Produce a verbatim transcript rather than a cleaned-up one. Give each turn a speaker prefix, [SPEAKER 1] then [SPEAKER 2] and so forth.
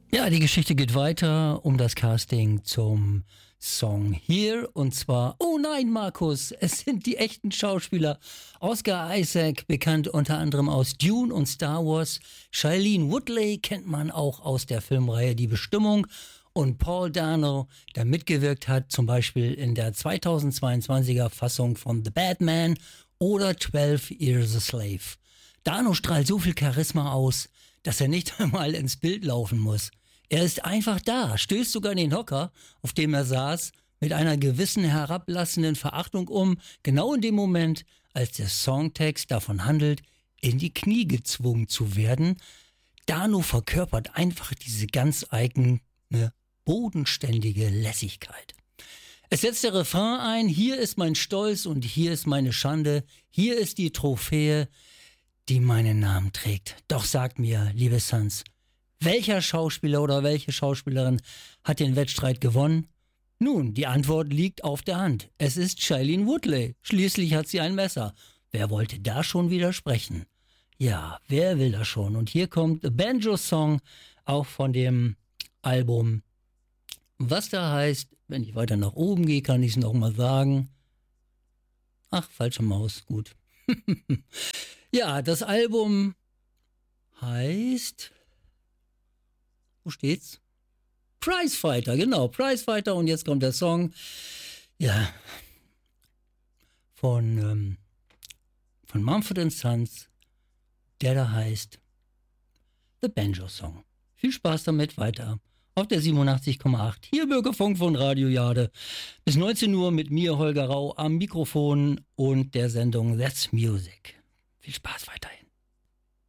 [SPEAKER 1] Ja, die Geschichte geht weiter um das Casting zum Song Here. Und zwar, oh nein, Markus, es sind die echten Schauspieler. Oscar Isaac, bekannt unter anderem aus Dune und Star Wars. Shailene Woodley kennt man auch aus der Filmreihe Die Bestimmung. Und Paul Dano, der mitgewirkt hat, zum Beispiel in der zweitausendzweiundzwanziger Fassung von The Batman oder twelve Years a Slave. Dano strahlt so viel Charisma aus, dass er nicht einmal ins Bild laufen muss. Er ist einfach da, stößt sogar in den Hocker, auf dem er saß, mit einer gewissen herablassenden Verachtung um, genau in dem Moment, als der Songtext davon handelt, in die Knie gezwungen zu werden. Dano verkörpert einfach diese ganz eigene, bodenständige Lässigkeit. Es setzt der Refrain ein, hier ist mein Stolz und hier ist meine Schande, hier ist die Trophäe, die meinen Namen trägt. Doch sagt mir, liebe Sans, welcher Schauspieler oder welche Schauspielerin hat den Wettstreit gewonnen? Nun, die Antwort liegt auf der Hand. Es ist Shailene Woodley. Schließlich hat sie ein Messer. Wer wollte da schon widersprechen? Ja, wer will das schon? Und hier kommt The Banjo Song, auch von dem Album. Was da heißt, wenn ich weiter nach oben gehe, kann ich es nochmal sagen. Ach, falsche Maus, gut. Ja, das Album heißt, wo steht's? Prizefighter, genau, Prizefighter. Und jetzt kommt der Song, ja, von, ähm, von Mumford and Sons, der da heißt The Banjo Song. Viel Spaß damit, weiter auf der siebenundachtzig Komma acht. Hier Bürgerfunk von Radio Jade. Bis neunzehn Uhr mit mir, Holger Rau, am Mikrofon und der Sendung That's Music. Viel Spaß weiterhin.